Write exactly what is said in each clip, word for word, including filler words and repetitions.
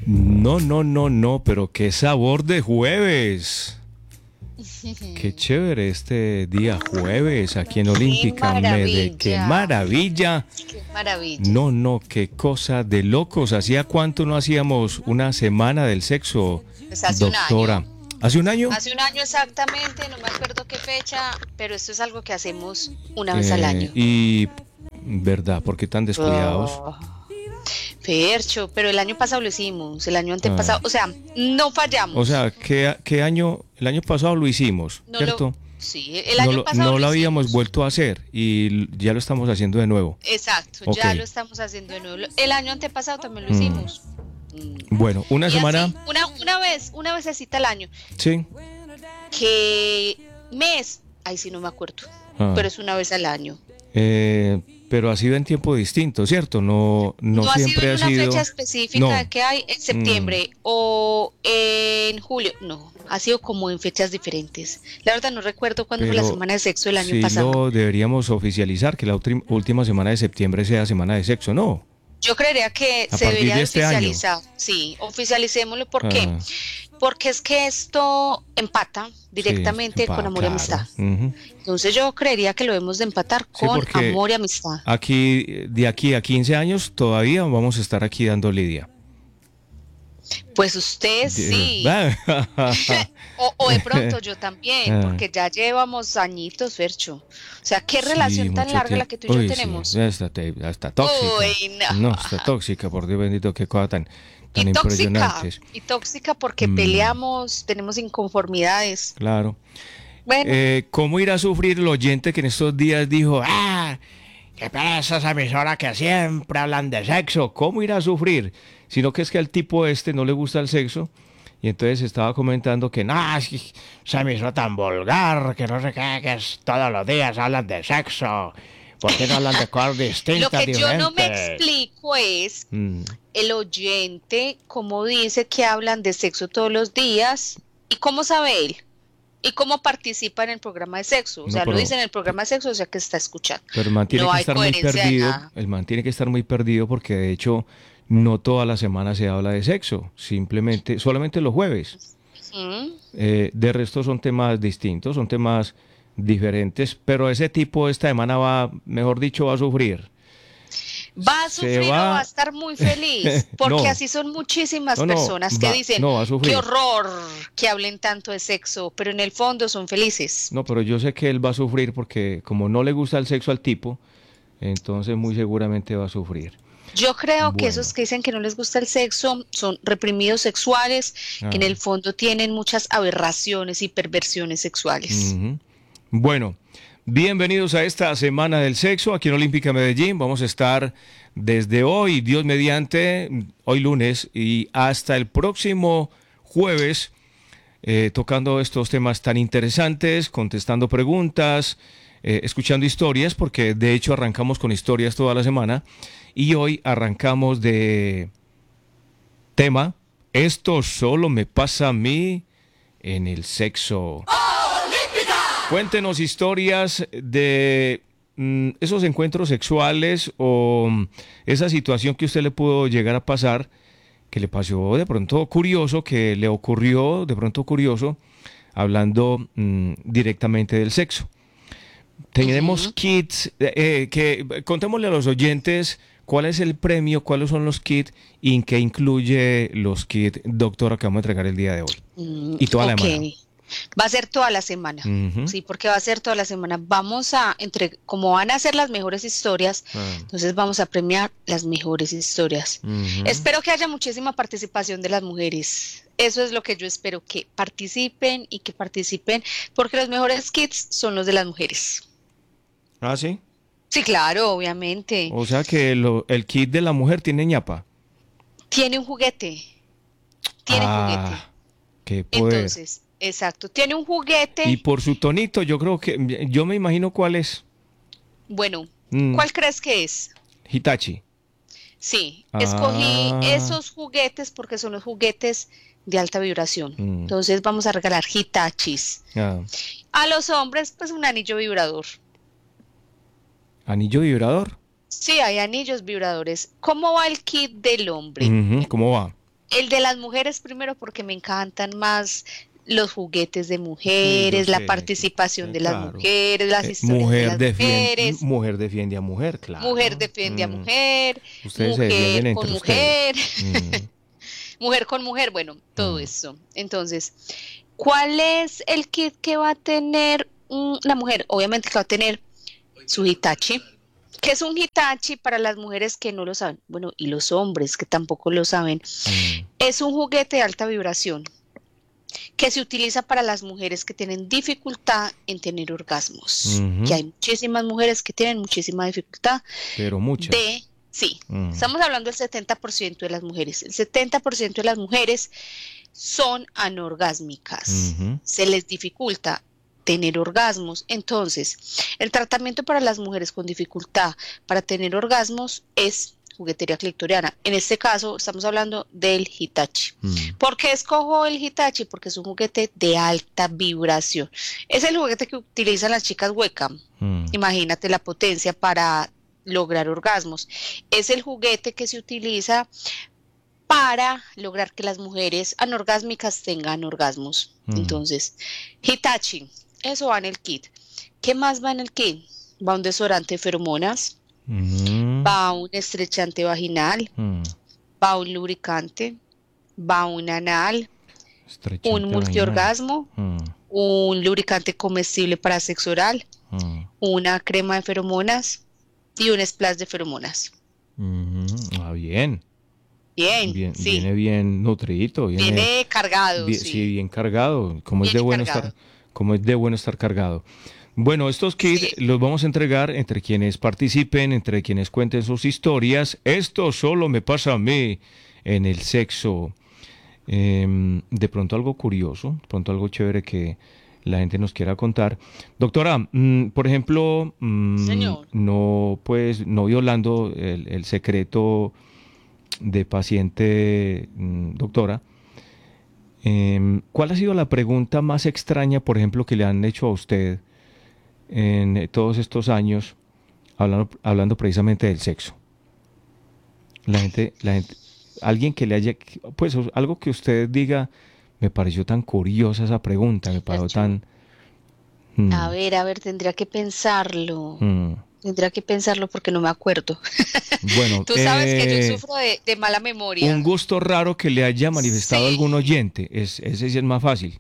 No, no, no, no, pero qué sabor de jueves. Qué chévere este día jueves aquí en Qué Olímpica Mede. Qué maravilla. maravilla. Qué maravilla. No, no, qué cosa de locos. ¿Hacía cuánto no hacíamos una semana del sexo, Pues hace un doctora? año. ¿Hace un año? Hace un año exactamente, no me acuerdo qué fecha, pero esto es algo que hacemos una vez al Eh, año. y, ¿verdad? ¿Por qué tan descuidados? Oh, Fercho, pero el año pasado lo hicimos, el año Ah, antepasado, o sea, no o fallamos. sea, ¿qué, qué año? El año pasado lo hicimos, No lo, ¿cierto? sí, el No año lo, pasado no lo lo habíamos hicimos. vuelto a hacer y ya lo estamos haciendo de nuevo. Exacto, Ok. ya lo estamos haciendo de nuevo. El año antepasado también lo Mm. hicimos. Mm. Bueno, una Y semana, así, una, una vez, una vecesita al año. sí. ¿Qué mes? Ahí sí no me acuerdo, Ah, pero es una vez al año. eh, pero ha sido en tiempo distinto, ¿cierto? No, no No ha sido siempre en ha una fecha sido. específica de No. que hay en Mm. septiembre o en julio, no, ha sido como en fechas diferentes. La verdad no recuerdo cuándo fue la Pero semana de sexo del año sí pasado. lo deberíamos oficializar, que la ultrim- última semana de septiembre sea semana de sexo, ¿no? Yo creería que A se partir debería de de este año. oficializar, sí, oficialicémoslo. ¿Por qué? Ah, Porque es que esto empata sí, directamente con pa- amor y amistad. claro. Ujú. Entonces yo creería que lo debemos de empatar Sí, con porque amor y amistad. aquí, de aquí a quince años, todavía vamos a estar aquí dando lidia. Pues usted De- sí, o, o de pronto yo también, Ah, porque ya llevamos añitos, Fercho. O sea, qué sí, relación tan mucho larga la tiempo. que tú y yo Uy, sí, tenemos. está, te- está tóxica. Uy, no. No, está tóxica, por Dios bendito, qué cosa tan, Y tan tóxica, impresionantes. y tóxica porque Mm, peleamos, tenemos inconformidades. claro. Bueno, Eh, ¿cómo irá a sufrir el oyente que en estos días dijo, ah, qué pereza esa emisora que siempre hablan de sexo? ¿Cómo irá a sufrir? Sino que es que al tipo este no le gusta el sexo y entonces estaba comentando que no, es que esa emisora tan vulgar, que no sé qué, que es todos los días hablan de sexo. ¿Por qué no hablan de cosas lo distintas, que yo no me diferentes? explico es Mm, el oyente, cómo dice que hablan de sexo todos los días y cómo sabe él. Y cómo participa en el programa de sexo. O no, sea, lo dice pero, en el programa de sexo, o sea que está escuchando. pero el man tiene No que hay estar muy coherencia de perdido, nada. el man tiene que estar muy perdido porque de hecho no toda la semana se habla de sexo, simplemente, solamente los jueves. ¿Mm? Eh, de resto son temas distintos, son temas diferentes, pero ese tipo esta semana va, mejor dicho, va a sufrir. ¿Va a Se sufrir o va a va, estar muy feliz? Porque no, así son muchísimas no, no, personas que va, dicen, no va a qué sufrir. horror que hablen tanto de sexo, pero en el fondo son felices. No, pero yo sé que él va a sufrir porque como no le gusta el sexo al tipo, entonces muy seguramente va a sufrir. Yo creo que esos Bueno, que dicen que no les gusta el sexo son reprimidos sexuales, que en ah, el fondo tienen muchas aberraciones y perversiones sexuales. ujú. Bueno, bienvenidos a esta Semana del Sexo aquí en Olímpica Medellín. Vamos a estar desde hoy, Dios mediante, hoy lunes y hasta el próximo jueves, eh, tocando estos temas tan interesantes, contestando preguntas, eh, escuchando historias, porque de hecho arrancamos con historias toda la semana y hoy arrancamos de tema, esto solo me pasa a mí en el sexo. Cuéntenos historias de mm, esos encuentros sexuales o mm, esa situación que usted le pudo llegar a pasar, que le pasó de pronto curioso, que le ocurrió de pronto curioso, hablando mm, directamente del sexo. Tenemos Ujú. kits, eh, eh, que contémosle a los oyentes cuál es el premio, cuáles son los kits y en qué incluye los kits, doctora, que vamos a entregar el día de hoy Mm, y toda la ok, semana. va a ser toda la semana, Ujú. sí, porque va a ser toda la semana. Vamos a, entre, como van a ser las mejores historias, Ah, entonces vamos a premiar las mejores historias. ujú. Espero que haya muchísima participación de las mujeres. Eso es lo que yo espero, que participen y que participen, porque los mejores kits son los de las mujeres. Ah, sí. Sí, claro, obviamente. O sea que lo- el kit de la mujer tiene ñapa. Tiene un juguete, tiene juguete. Ah, qué poder. Entonces, exacto, tiene un Y juguete. por su tonito, yo creo que, yo me imagino cuál es. Bueno, Mm, ¿cuál crees que es? Hitachi. Sí, escogí Ah, esos juguetes porque son los juguetes de alta vibración. mm, Entonces vamos a regalar Hitachis. ah. A los hombres, pues un anillo vibrador. Anillo vibrador. Sí, hay anillos vibradores. ¿Cómo va el kit del hombre? Ujú, ¿cómo va? el de las mujeres primero porque me encantan más los juguetes de Sí, yo mujeres, la sé, participación eh, de las claro. mujeres, las Eh, historias de mujer las defiende, mujeres, mujer defiende a mujer, mujer claro. defiende a Mm, mujer, ustedes se defienden mujer con entre ustedes. mujer, Mm, mujer con mujer, bueno, todo mm, eso. Entonces, ¿cuál es el kit que va a tener mm, la mujer? Obviamente que va a tener su Hitachi. ¿Qué es un Hitachi para las mujeres que no lo saben? Bueno, y los hombres que tampoco lo saben. mm, Es un juguete de alta vibración que se utiliza para las mujeres que tienen dificultad en tener orgasmos. Que ujú, hay muchísimas mujeres que tienen muchísima dificultad pero muchas. de, sí, Mm, estamos hablando del setenta por ciento de las mujeres. El setenta por ciento de las mujeres son anorgásmicas. ujú, Se les dificulta tener orgasmos. Entonces, el tratamiento para las mujeres con dificultad para tener orgasmos es juguetería clitoriana. En este caso, estamos hablando del Hitachi. mm, ¿Por qué escojo el Hitachi? Porque es un juguete de alta vibración. Es el juguete que utilizan las chicas Wacom. mm, Imagínate la potencia para lograr orgasmos. Es el juguete que se utiliza para lograr que las mujeres anorgásmicas tengan orgasmos. mm, Entonces, Hitachi, eso va en el kit. ¿Qué más va en el kit? Va un desodorante de feromonas, mm, va un estrechante vaginal, mm. va un lubricante, va un anal, un Estrechante vaginal. multiorgasmo, Mm, un lubricante comestible para sexo oral, mm, una crema de feromonas y un splash de feromonas. ujú. Ah, bien. Bien, Bien, sí, viene bien nutridito, viene, viene cargado, bien, sí, sí, bien cargado. Como es de viene bueno estar, cargado. como es de bueno estar cargado. Bueno, estos kits Sí, los vamos a entregar entre quienes participen, entre quienes cuenten sus historias. Esto solo me pasa a mí en el sexo. Em, de pronto algo curioso, de pronto algo chévere que la gente nos quiera contar. Doctora, mm, por ejemplo, mm, señor. no, pues, no violando el, el secreto de paciente, mm, doctora, em, ¿cuál ha sido la pregunta más extraña, por ejemplo, que le han hecho a usted en eh, todos estos años, hablando, hablando precisamente del sexo? La gente, la gente, alguien que le haya, pues algo que usted diga, me pareció tan curiosa esa pregunta, me pareció Fercho. tan... mm, A ver, a ver, tendría que pensarlo. mm. Tendría que pensarlo porque no me acuerdo. Bueno, Tú sabes que yo eh, sufro de, de mala un memoria. gusto raro que le haya manifestado algún Sí. oyente, es, ese sí es más fácil.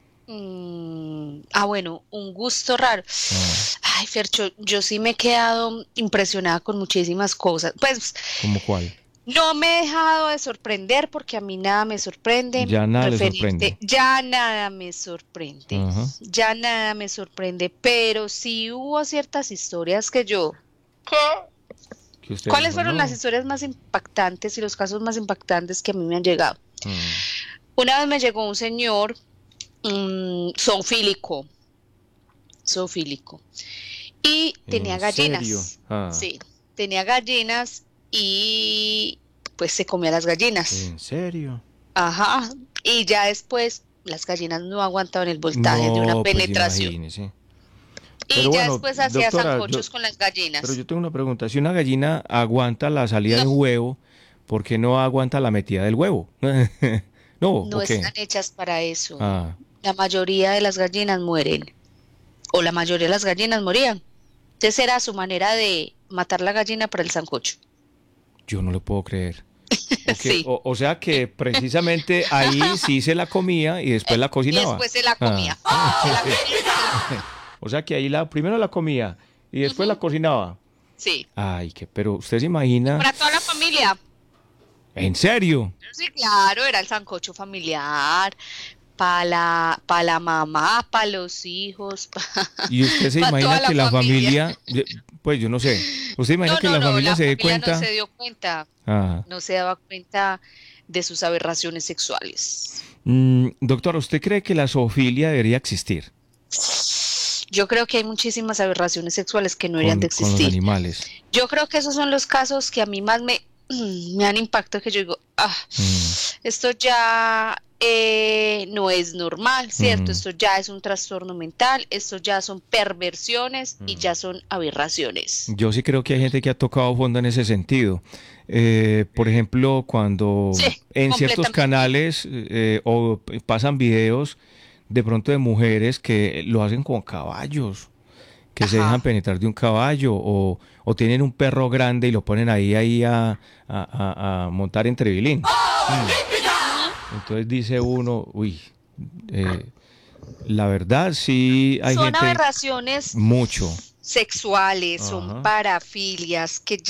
Mm, ah, bueno, un gusto raro. Ah, Ay, Fercho, yo sí me he quedado impresionada con muchísimas cosas. Pues ¿cómo cuál? no me he dejado de sorprender porque a mí nada me sorprende Ya nada le referente, sorprende. ya nada me sorprende, Ajá. ya nada me sorprende, pero sí hubo ciertas historias que yo... ¿Qué? Que usted ¿Cuáles dijo, fueron las no. historias más impactantes y los casos más impactantes que a mí me han llegado? Mm, Una vez me llegó un señor mm, zoofílico, zoofílico, y tenía ¿en serio? gallinas, Ah, sí, tenía gallinas y pues se comía las gallinas, ¿en serio? ajá, y ya después las gallinas no aguantaban el voltaje de una No, pues penetración, imagínese. y Pero ya bueno, después hacía doctora, yo, sancochos con las pero gallinas. yo tengo una pregunta. Si una gallina aguanta la salida No, de un huevo, ¿por qué no aguanta la metida del huevo? No, no ¿o están qué? hechas para eso. Ah, La mayoría de las gallinas mueren, o la mayoría de las gallinas morían. Entonces era su manera de matar la gallina para el sancocho. yo no lo puedo creer. O, que, Sí. o, o sea que precisamente ahí sí se la comía y después la Y cocinaba. después se la Ah. comía. Se la comía y se la comía. O sea que ahí la, primero la comía y después la Ujú. cocinaba. Sí. Ay, que, pero usted se imagina, Para toda la familia. ¿en serio? Sí, claro, era el sancocho familiar. Para la, pa la mamá, para los hijos, Y usted se para imagina toda la que la familia. familia, ye- pues yo no sé, usted imagina No, que no, la no, familia la se dé familia no cuenta. se dio cuenta. Ah. No se daba cuenta de sus aberraciones sexuales. Mm, doctora, ¿usted cree que la zoofilia debería existir Yo creo que hay muchísimas aberraciones sexuales que no deberían con, de con los existir. animales? Yo creo que esos son los casos que a mí más me, me han impactado, que yo digo, ah, Mm, esto ya eh, no es normal, ¿cierto? Mm. Esto ya es un trastorno mental, esto ya son perversiones y ya son aberraciones. Yo sí creo que hay gente que ha tocado fondo en ese sentido. Eh, por ejemplo, cuando Sí, en ciertos completamente. canales eh, o pasan videos de pronto de mujeres que lo hacen con caballos, que se dejan Ajá. penetrar de un caballo o, o tienen un perro grande y lo ponen ahí, ahí a, a- a- a montar en trevilín. Mm. Ujú. Entonces dice uno, uy, eh, la verdad sí hay Son gente aberraciones mucho. sexuales, son Ajá. parafilias que